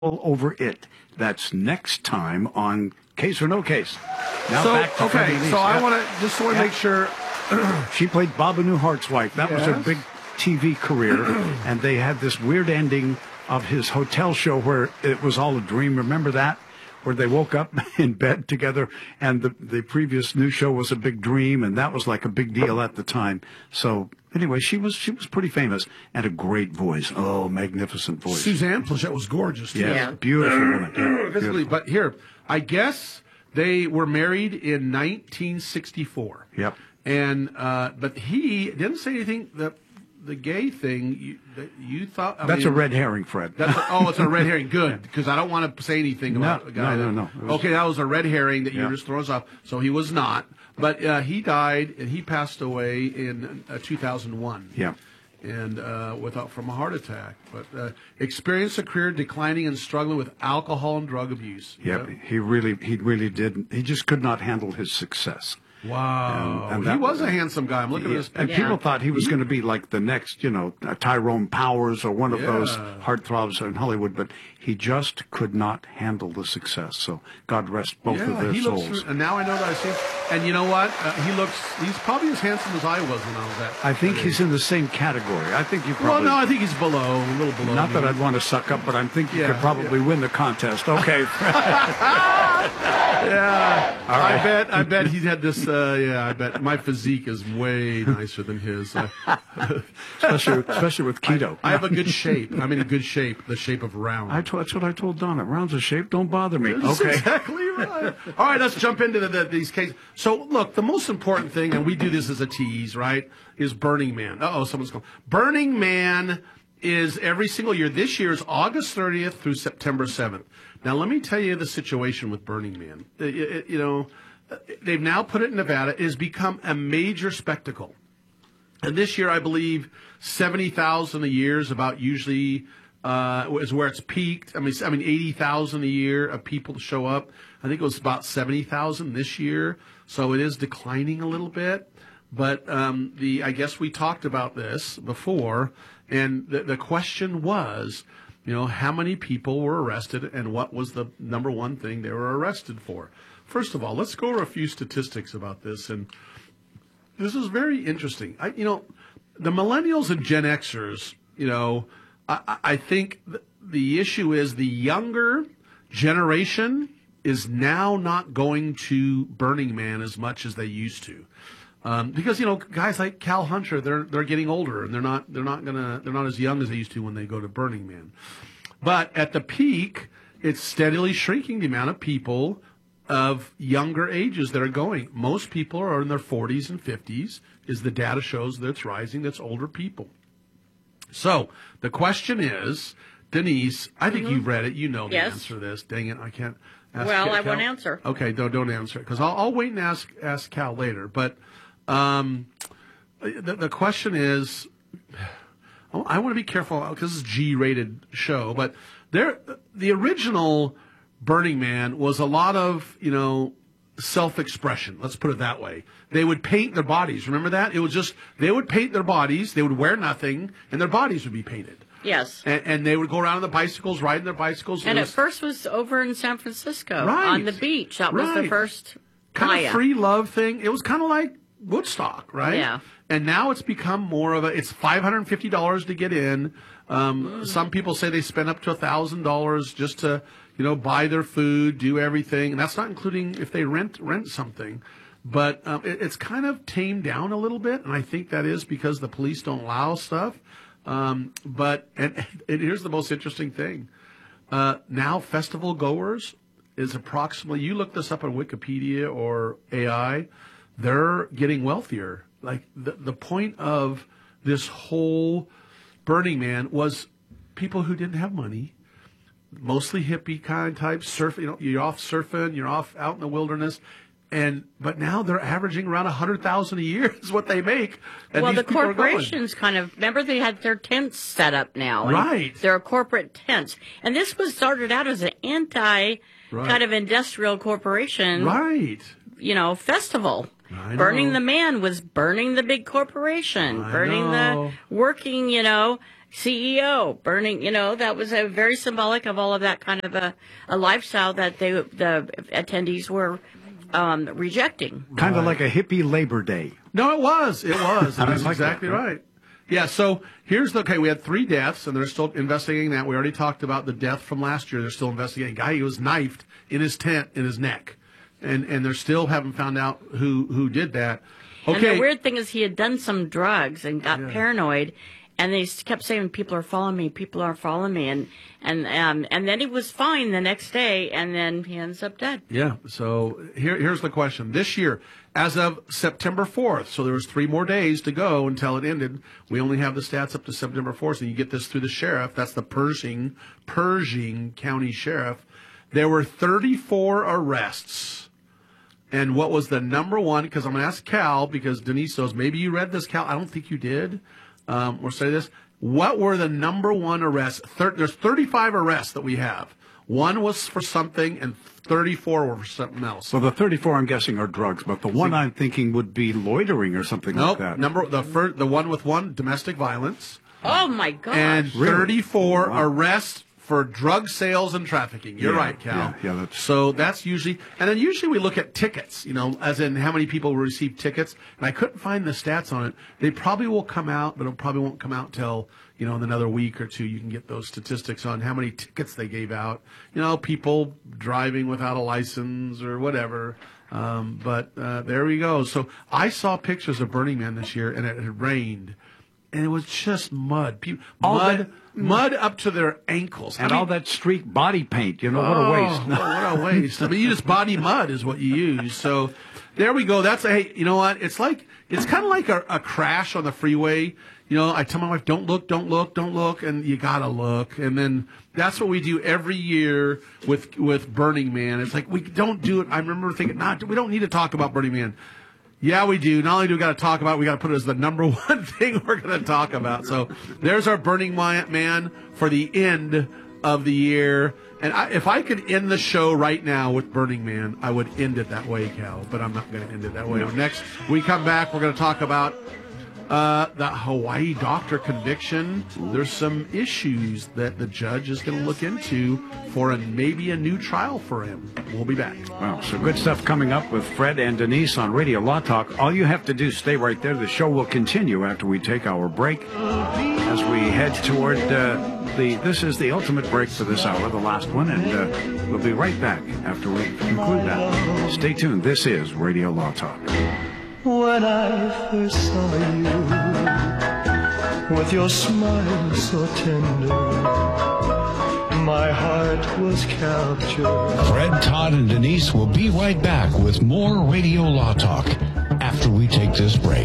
over it. That's next time on Case or No Case. Now So, back to Freddie Lee. I want to make sure. She played Baba Newhart's wife. That was her big TV career, and they had this weird ending of his hotel show where it was all a dream. Remember that? Where they woke up in bed together, and the previous news show was a big dream, and that was like a big deal at the time. So anyway, she was pretty famous, and a great voice. Oh, magnificent voice. Suzanne Pleshette was gorgeous, too. Yeah, beautiful woman. Yeah, Basically, but here, I guess they were married in 1964. Yep. And but he didn't say anything. The gay thing you thought. That's a red herring, Fred. It's a red herring. Good, because I don't want to say anything about a guy. No. Okay, that was a red herring that you just thrown us off. So he was not. But he died, and he passed away in 2001. Yeah. And from a heart attack. But experienced a career declining and struggling with alcohol and drug abuse. Yeah, he really did. He just could not handle his success. Wow. And he was a handsome guy. I'm looking at his picture. And people thought he was going to be like the next, Tyrone Powers or one of those heartthrobs in Hollywood, but he just could not handle the success. So God rest both of their souls. And now I know that I see. And you know what? He's probably as handsome as I was when I was that. I think he's in the same category. I think you probably. Well, no, I think he's a little below. Not that I'd want to suck up, but I think you could probably win the contest. Okay. Yeah. All right. I bet he had this. I bet my physique is way nicer than his. especially with keto. I have a good shape. I'm in a good shape. The shape of round. That's what I told Donna. Round's a shape. Don't bother me. That's exactly right. All right, let's jump into these cases. So, look, the most important thing, and we do this as a tease, right, is Burning Man. Someone's calling. Burning Man is every single year. This year is August 30th through September 7th. Now, let me tell you the situation with Burning Man. They've now put it in Nevada. It has become a major spectacle. And this year, I believe, 70,000 a year is about usually is where it's peaked. I mean, 80,000 a year of people to show up. I think it was about 70,000 this year. So it is declining a little bit. But I guess we talked about this before, and the question was, how many people were arrested and what was the number one thing they were arrested for? First of all, let's go over a few statistics about this. And this is very interesting. The millennials and Gen Xers, I think the issue is the younger generation is now not going to Burning Man as much as they used to. Because guys like Cal Hunter, they're getting older and they're not as young as they used to when they go to Burning Man. But at the peak, it's steadily shrinking the amount of people of younger ages that are going. Most people are in their 40s and 50s. Is the data shows that's rising? That's older people. So the question is, Denise, I think you've read it. You know the answer to this. Dang it, I can't. Ask I won't answer. Okay, don't answer it because I'll wait and ask Cal later. But the question is, I want to be careful because it's a G-rated show. But the original Burning Man was a lot of self-expression. Let's put it that way. They would paint their bodies. Remember that? It was just they would paint their bodies. They would wear nothing, and their bodies would be painted. Yes. And they would go around on the bicycles, riding their bicycles. And it first was over in San Francisco, right, on the beach. That was the first kind of free love thing. It was kind of like Woodstock, right? Yeah. And now it's become more of it's $550 to get in. Some people say they spend up to $1,000 just to, buy their food, do everything. And that's not including if they rent something. But it's kind of tamed down a little bit. And I think that is because the police don't allow stuff. But here's the most interesting thing. Now festival goers is approximately, you look this up on Wikipedia or AI, they're getting wealthier. Like the point of this whole Burning Man was people who didn't have money, mostly hippie kind types, surfing. You're off surfing, you're off out in the wilderness, but now they're averaging around $100,000 a year is what they make. And well, the corporations remember they had their tents set up now, right? They're corporate tents, and this was started out as an kind of industrial corporation, right? Festival. Burning the Man was burning the big corporation, burning the working, CEO, burning, that was a very symbolic of all of that kind of a lifestyle that the attendees were rejecting. Kind of like a hippie Labor Day. No, it was. That's like exactly that, right. Yeah, so we had 3 deaths, and they're still investigating that. We already talked about the death from last year. They're still investigating. Guy, he was knifed in his tent, in his neck. And they still haven't found out who did that. Okay. And the weird thing is he had done some drugs and got paranoid, and they kept saying, people are following me, and then he was fine the next day, and then he ends up dead. Yeah, so here's the question. This year, as of September 4th, so there was 3 more days to go until it ended. We only have the stats up to September 4th, and you get this through the sheriff. That's the Pershing County Sheriff. There were 34 arrests. And what was the number one, because I'm going to ask Cal, because Denise knows, maybe you read this, Cal. I don't think you did. We'll say this. What were the number one arrests? There's 35 arrests that we have. 1 was for something, and 34 were for something else. So the 34, I'm guessing, are drugs, but the one I'm thinking would be loitering or something like that. The one with 1, domestic violence. Oh, my God. And 34 arrests for drug sales and trafficking. You're right, Cal. Yeah, so that's usually, and then usually we look at tickets, as in how many people receive tickets. And I couldn't find the stats on it. They probably will come out, but it probably won't come out till, in another week or 2. You can get those statistics on how many tickets they gave out. People driving without a license or whatever. But there we go. So I saw pictures of Burning Man this year, and it had rained. And it was just mud. Mud up to their ankles. And all that streak body paint, what a waste. What a waste. I mean, you just body mud is what you use. So there we go. Hey, you know what? It's kind of like a crash on the freeway. I tell my wife, don't look. And you got to look. And then that's what we do every year with Burning Man. It's like we don't do it. I remember thinking, we don't need to talk about Burning Man. Yeah, we do. Not only do we got to talk about it, we got to put it as the number one thing we're going to talk about. So there's our Burning Man for the end of the year. And if I could end the show right now with Burning Man, I would end it that way, Cal. But I'm not going to end it that way. No. Next, we come back, we're going to talk about the Hawaii doctor conviction. There's some issues that the judge is going to look into for maybe a new trial for him. We'll be back. Wow, so good stuff coming up with Fred and Denise on Radio Law Talk. All you have to do is stay right there. The show will continue after we take our break. As we head toward this is the ultimate break for this hour, the last one, and we'll be right back after we conclude that. Stay tuned. This is Radio Law Talk. When I first saw you, with your smile so tender, my heart was captured. Fred, Todd, and Denise will be right back with more Radio Law Talk after we take this break.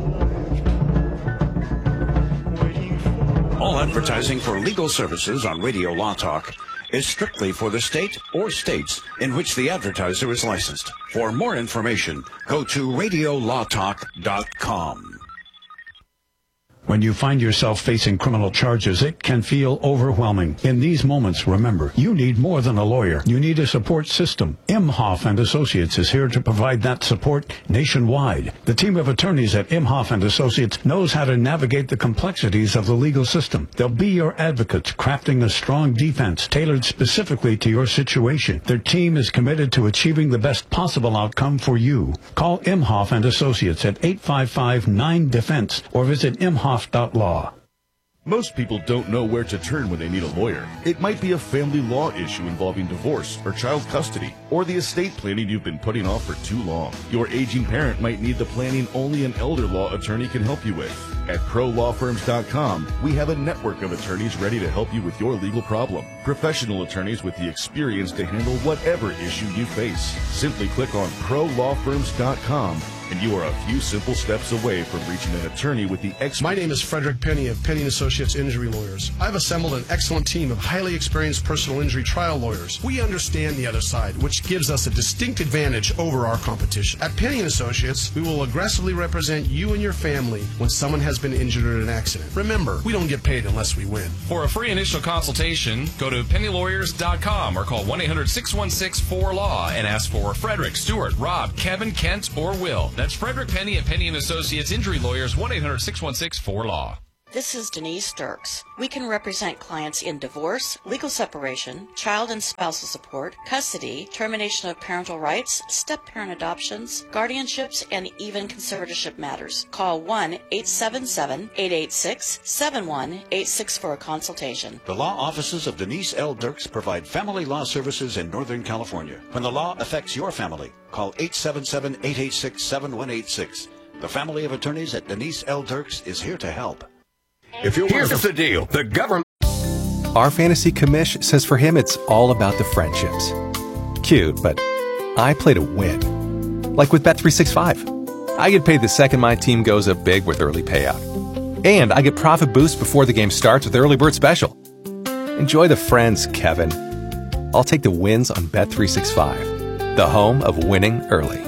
All advertising for legal services on Radio Law Talk is strictly for the state or states in which the advertiser is licensed. For more information, go to radiolawtalk.com. When you find yourself facing criminal charges, it can feel overwhelming. In these moments, remember, you need more than a lawyer. You need a support system. Imhoff and Associates is here to provide that support nationwide. The team of attorneys at Imhoff and Associates knows how to navigate the complexities of the legal system. They'll be your advocates, crafting a strong defense tailored specifically to your situation. Their team is committed to achieving the best possible outcome for you. Call Imhoff and Associates at 855-9-DEFENSE or visit imhoff.law. Most people don't know where to turn when they need a lawyer. It might be a family law issue involving divorce or child custody, or the estate planning you've been putting off for too long. Your aging parent might need the planning only an elder law attorney can help you with. At ProLawFirms.com, we have a network of attorneys ready to help you with your legal problem. Professional attorneys with the experience to handle whatever issue you face. Simply click on ProLawFirms.com and you are a few simple steps away from reaching an attorney with the expertise. My name is Frederick Penny of Penny & Associates Injury Lawyers. I've assembled an excellent team of highly experienced personal injury trial lawyers. We understand the other side, which gives us a distinct advantage over our competition. At Penny & Associates, we will aggressively represent you and your family when someone has been injured in an accident. Remember, we don't get paid unless we win. For a free initial consultation, go to pennylawyers.com or call 1-800-616-4LAW and ask for Frederick, Stuart, Rob, Kevin, Kent, or Will. That's Frederick Penny at Penny & Associates Injury Lawyers, 1-800-616-4LAW. This is Denise Dirks. We can represent clients in divorce, legal separation, child and spousal support, custody, termination of parental rights, step-parent adoptions, guardianships, and even conservatorship matters. Call 1-877-886-7186 for a consultation. The law offices of Denise L. Dirks provide family law services in Northern California. When the law affects your family, call 877-886-7186. The family of attorneys at Denise L. Dirks is here to help. Here's the deal. The government... Our fantasy commish says for him it's all about the friendships. Cute, but I play to win. Like with Bet365. I get paid the second my team goes up big with early payout. And I get profit boost before the game starts with Early Bird Special. Enjoy the friends, Kevin. I'll take the wins on Bet365. The home of winning early.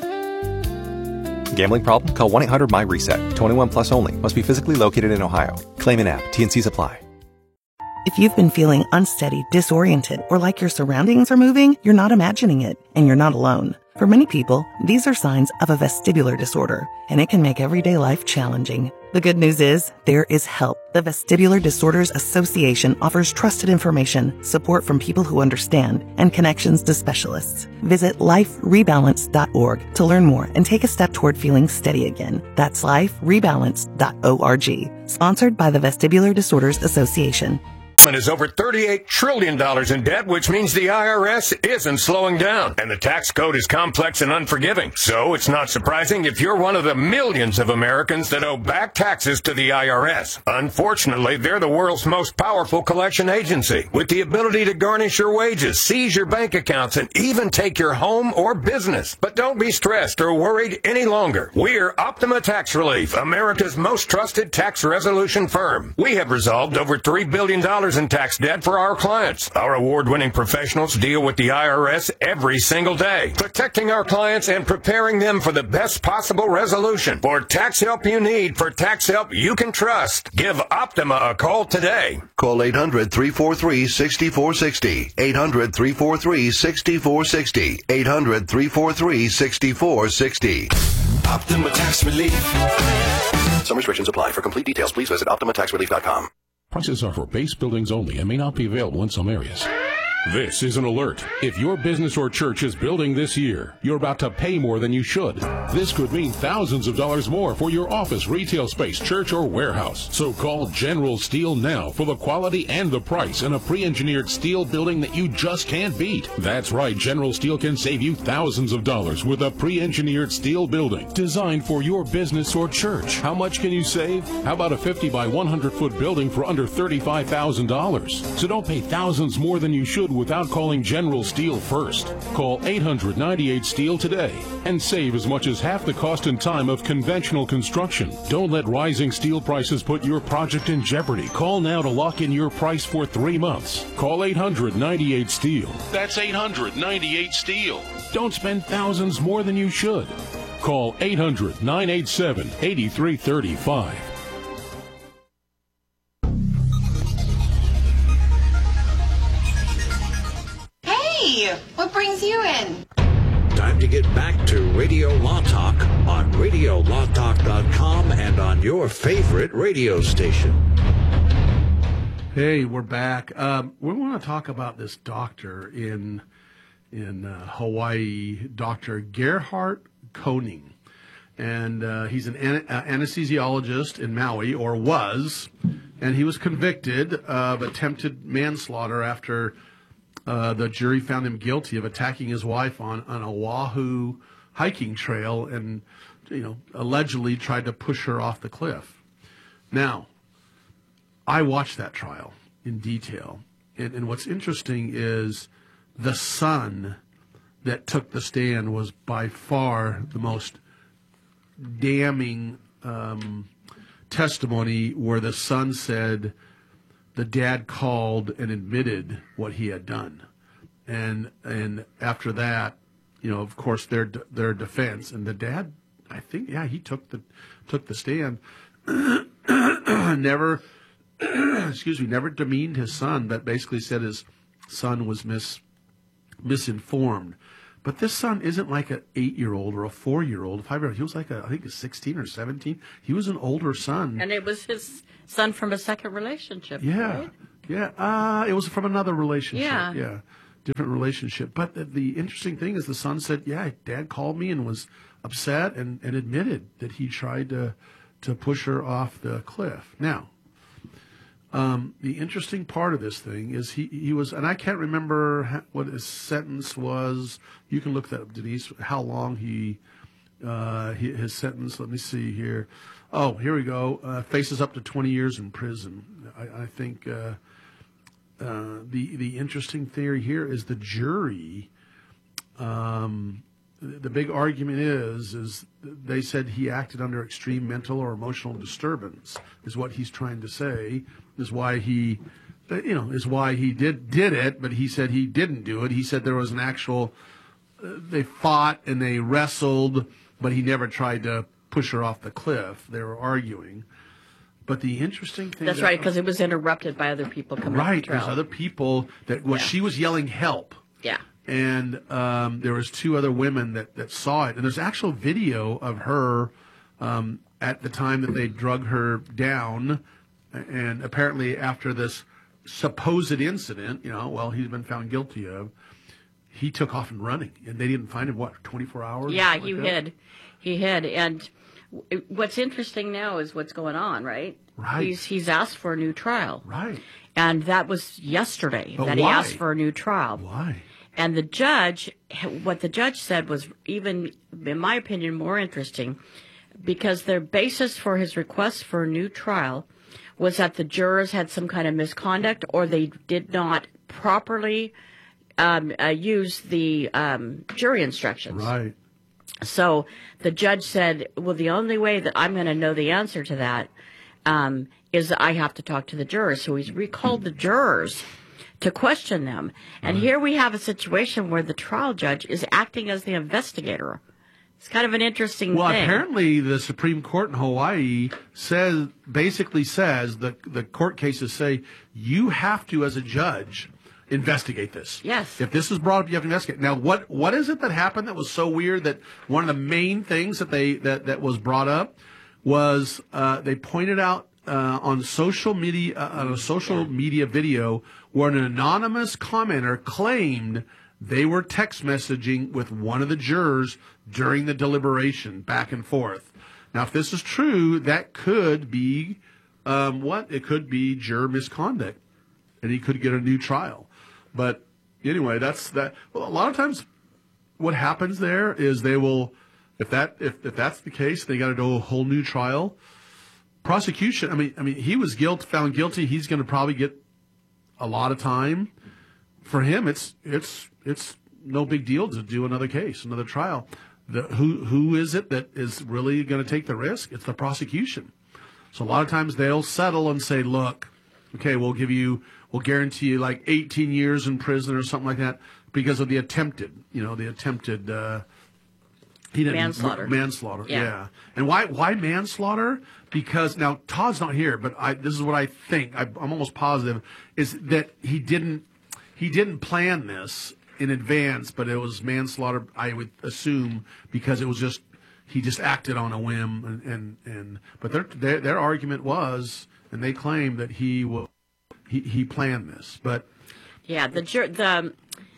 Gambling problem? Call 1-800-MY-RESET. 21 plus only. Must be physically located in Ohio. Claim in app. T&Cs apply. If you've been feeling unsteady, disoriented, or like your surroundings are moving, you're not imagining it, and you're not alone. For many people, these are signs of a vestibular disorder, and it can make everyday life challenging. The good news is, there is help. The Vestibular Disorders Association offers trusted information, support from people who understand, and connections to specialists. Visit liferebalance.org to learn more and take a step toward feeling steady again. That's liferebalance.org. Sponsored by the Vestibular Disorders Association. Is over $38 trillion in debt, which means the IRS isn't slowing down. And the tax code is complex and unforgiving. So it's not surprising if you're one of the millions of Americans that owe back taxes to the IRS. Unfortunately, they're the world's most powerful collection agency, with the ability to garnish your wages, seize your bank accounts, and even take your home or business. But don't be stressed or worried any longer. We're Optima Tax Relief, America's most trusted tax resolution firm. We have resolved over $3 billion in tax debt for our clients. Our award-winning professionals deal with the IRS every single day, protecting our clients and preparing them for the best possible resolution. For tax help you need, for tax help you can trust, give Optima a call today. Call 800-343-6460. 800-343-6460. 800-343-6460. Optima Tax Relief. Some restrictions apply. For complete details, please visit OptimaTaxRelief.com. Prices are for base buildings only and may not be available in some areas. This is an alert. If your business or church is building this year, you're about to pay more than you should. This could mean thousands of dollars more for your office, retail space, church, or warehouse. So call General Steel now for the quality and the price in a pre-engineered steel building that you just can't beat. That's right, General Steel can save you thousands of dollars with a pre-engineered steel building designed for your business or church. How much can you save? How about a 50 by 100 foot building for under $35,000? So don't pay thousands more than you should without calling General Steel first. Call 800-98-STEEL today and save as much as half the cost and time of conventional construction. Don't let rising steel prices put your project in jeopardy. Call now to lock in your price for 3 months. Call 800-98-STEEL. That's 800-98-STEEL. Don't spend thousands more than you should. Call 800-987-8335. What brings you in? Time to get back to Radio Law Talk on RadioLawTalk.com and on your favorite radio station. Hey, we're back. We want to talk about this doctor in Hawaii, Dr. Gerhard Koning. And he's an anesthesiologist in Maui, or was, and he was convicted of attempted manslaughter after the jury found him guilty of attacking his wife on an Oahu hiking trail and, allegedly tried to push her off the cliff. Now, I watched that trial in detail. And what's interesting is the son that took the stand was by far the most damning testimony, where the son said the dad called and admitted what he had done, and after that, of course, their defense, and the dad, I think, he took the stand, never demeaned his son, but basically said his son was misinformed. But this son isn't like an 8-year-old or a 4-year-old, a 5-year-old. He was like I think a 16 or 17. He was an older son. And it was his son from a second relationship. Yeah, right? yeah. It was from another relationship. Yeah. Different relationship. But the interesting thing is the son said, yeah, Dad called me and was upset and admitted that he tried to push her off the cliff. Now, the interesting part of this thing is he was, and I can't remember what his sentence was. You can look that up, Denise, how long his sentence. Let me see here. Oh, here we go. Faces up to 20 years in prison. I think the interesting theory here is the jury. The big argument is they said he acted under extreme mental or emotional disturbance, is what he's trying to say, is why he did it, but he said he didn't do it. He said there was an actual, they fought and they wrestled, but he never tried to push her off the cliff. They were arguing. But the interesting thing... That's right, because it was interrupted by other people coming right, up the trail. there's other people that, she was yelling help. Yeah. And there was 2 other women that saw it. And there's actual video of her at the time that they drug her down. And apparently after this supposed incident, he's been found guilty of, he took off and running. And they didn't find him, 24 hours? Yeah, he hid. He hid. And what's interesting now is what's going on, right? Right. He's asked for a new trial. Right. And that was yesterday But that why? he asked for a new trial. Why? And the judge, what the judge said was even, in my opinion, more interesting, because their basis for his request for a new trial was that the jurors had some kind of misconduct or they did not properly use the jury instructions. Right. So the judge said, well, the only way that I'm going to know the answer to that is that I have to talk to the jurors. So he's recalled the jurors to question them. And here we have a situation where the trial judge is acting as the investigator. It's kind of an interesting thing. Well, apparently the Supreme Court in Hawaii basically says the court cases say you have to, as a judge, investigate this. Yes. If this is brought up, you have to investigate. Now, what is it that happened that was so weird that one of the main things that was brought up was they pointed out on social media on a social media video where an anonymous commenter claimed they were text messaging with one of the jurors during the deliberation, back and forth. Now, if this is true, that could be it could be juror misconduct, and he could get a new trial. But anyway, that's that. Well, a lot of times, what happens there is they will, if that's the case, they got to do a whole new trial. Prosecution. I mean, he was found guilty. He's going to probably get a lot of time. For him, it's no big deal to do another case, another trial. Who is it that is really going to take the risk? It's the prosecution. So a lot of times they'll settle and say, look, okay, we'll guarantee you like 18 years in prison or something like that because of the attempted manslaughter. Manslaughter, yeah. And why manslaughter? Because now Todd's not here, but this is what I think. I'm almost positive is that he didn't plan this in advance, but it was manslaughter. I would assume because it was he just acted on a whim, but their argument was, and they claim that he planned this, but yeah, the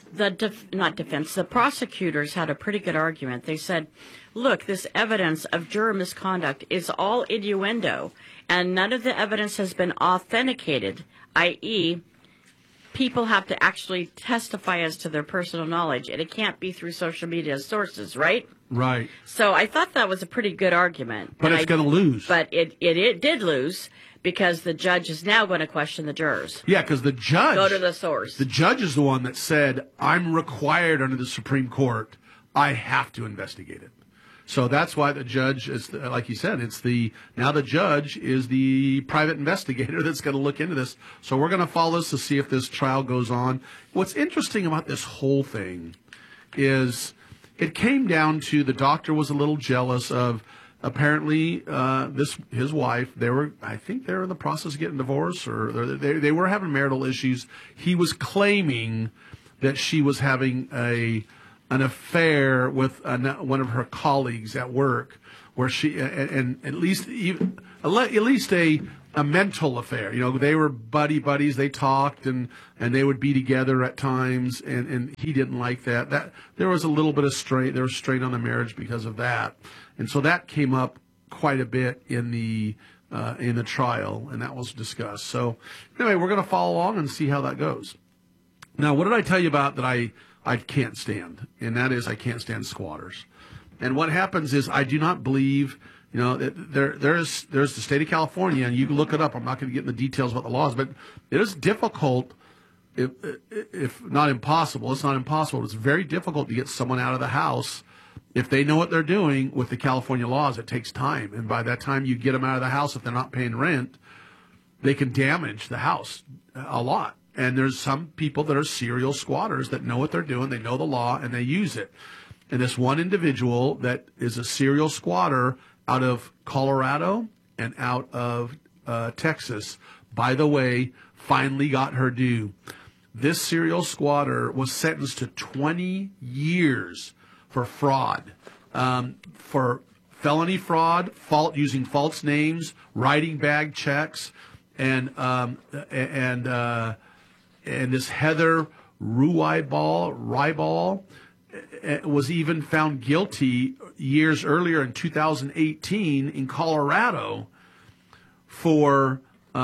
prosecutors had a pretty good argument. They said, look, this evidence of juror misconduct is all innuendo, and none of the evidence has been authenticated, i.e., people have to actually testify as to their personal knowledge, and it can't be through social media sources, right? Right. So I thought that was a pretty good argument. But it's going to lose. But it did lose. Because the judge is now going to question the jurors. Yeah, because the judge... Go to the source. The judge is the one that said, I'm required under the Supreme Court, I have to investigate it. So that's why the judge is, like you said, now the judge is the private investigator that's going to look into this. So we're going to follow this to see if this trial goes on. What's interesting about this whole thing is it came down to the doctor was a little jealous of... Apparently, his wife, I think they were in the process of getting divorced, or they were having marital issues. He was claiming that she was having an affair with one of her colleagues at work, where she and at least a mental affair. You know, they were buddies. They talked and they would be together at times, and he didn't like that. That there was a little bit of strain. There was strain on the marriage because of that, and so that came up quite a bit in the trial, and that was discussed. So anyway, we're going to follow along and see how that goes. Now, what did I tell you about that I can't stand? And that is, I can't stand squatters. And what happens is, I do not believe, you know, there's the state of California, and you can look it up. I'm not going to get into the details about the laws, but it is difficult, if not impossible. It's not impossible. It's very difficult to get someone out of the house if they know what they're doing with the California laws. It takes time, and by that time you get them out of the house, if they're not paying rent, they can damage the house a lot. And there's some people that are serial squatters that know what they're doing, they know the law, and they use it. And this one individual that is a serial squatter out of Colorado and out of Texas, by the way, finally got her due. This serial squatter was sentenced to 20 years for fraud, for felony fraud, using false names, writing bag checks, and this Heather Rybal was even found guilty years earlier in 2018 in Colorado for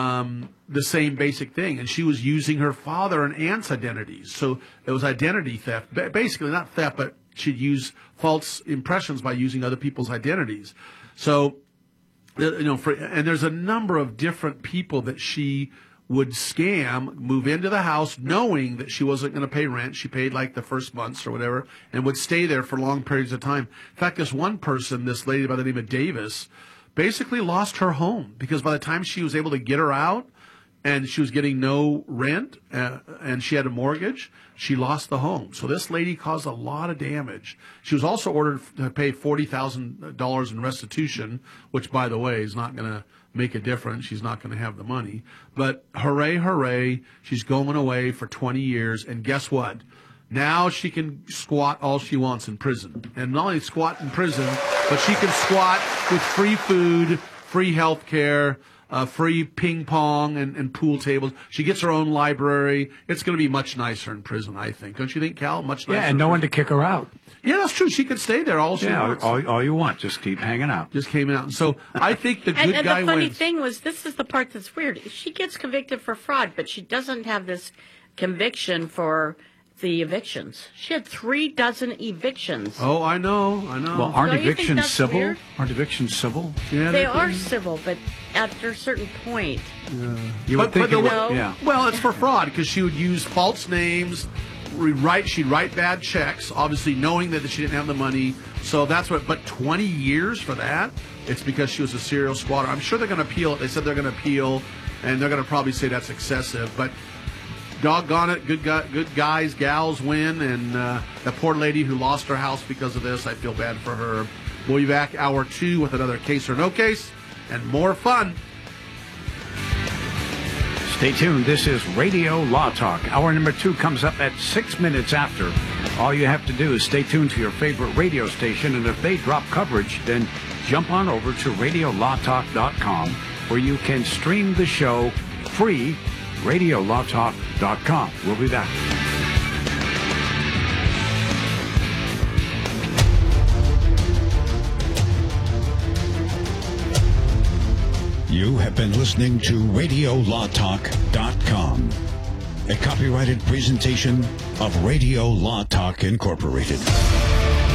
the same basic thing. And she was using her father and aunt's identities. So it was identity theft. Basically, not theft, but she'd use false impressions by using other people's identities. So, you know, and there's a number of different people that she would scam, move into the house knowing that she wasn't going to pay rent. She paid like the first months or whatever, and would stay there for long periods of time. In fact, this one person, this lady by the name of Davis, basically lost her home because by the time she was able to get her out and she was getting no rent and she had a mortgage, she lost the home. So this lady caused a lot of damage. She was also ordered to pay $40,000 in restitution, which, by the way, is not going to make a difference. She's not going to have the money. But hooray, hooray, she's going away for 20 years. And guess what? Now she can squat all she wants in prison. And not only squat in prison, but she can squat with free food, free health care, free ping pong and pool tables. She gets her own library. It's going to be much nicer in prison, I think. Don't you think, Cal? Much nicer. Yeah, and no one to kick her out. Yeah, that's true. She could stay there all she wants. All you want. Just keep hanging out. Just hanging out. So I think the good and guy the funny wins. thing was, this is the part that's weird. She gets convicted for fraud, but she doesn't have this conviction for the evictions. She had 36 evictions. Oh, I know. Well, aren't Don't you think evictions that's civil? weird? Aren't evictions civil? Yeah, They are civil, but after a certain point. You would think it would, No. yeah. Well, it's for fraud because she would use false names. She'd write bad checks, obviously knowing that she didn't have the money. So that's what. But 20 years for that? It's because she was a serial squatter. I'm sure they're going to appeal it. They said they're going to appeal, and they're going to probably say that's excessive. But doggone it, good guys, gals win, and the poor lady who lost her house because of this, I feel bad for her. We'll be back hour 2 with another case or no case and more fun. Stay tuned. This is Radio Law Talk. Hour number 2 comes up at 6 minutes after. All you have to do is stay tuned to your favorite radio station, and if they drop coverage, then jump on over to RadioLawTalk.com, where you can stream the show free. RadioLawTalk.com. We'll be back. You have been listening to RadioLawTalk.com, a copyrighted presentation of Radio Law Talk Incorporated.